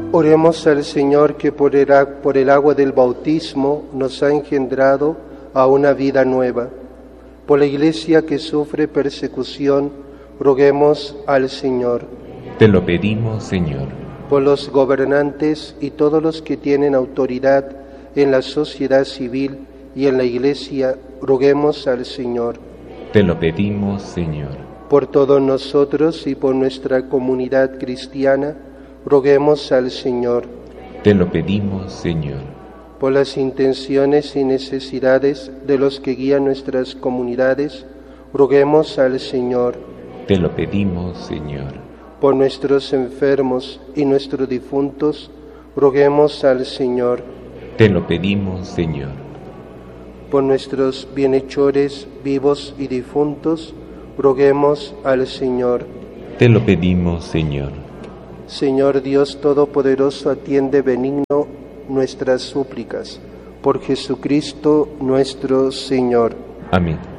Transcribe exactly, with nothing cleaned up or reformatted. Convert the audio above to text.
Oremos al Señor que por el, por el agua del bautismo nos ha engendrado a una vida nueva. Por la Iglesia que sufre persecución, roguemos al Señor. Te lo pedimos, Señor. Por los gobernantes y todos los que tienen autoridad en la sociedad civil y en la Iglesia, roguemos al Señor. Te lo pedimos, Señor. Por todos nosotros y por nuestra comunidad cristiana, roguemos al Señor. Te lo pedimos, Señor. Por las intenciones y necesidades de los que guían nuestras comunidades, roguemos al Señor. Te lo pedimos, Señor. Por nuestros enfermos y nuestros difuntos, roguemos al Señor. Te lo pedimos, Señor. Por nuestros bienhechores vivos y difuntos, roguemos al Señor. Te lo pedimos, Señor. Señor Dios Todopoderoso, atiende benigno nuestras súplicas. Por Jesucristo nuestro Señor. Amén.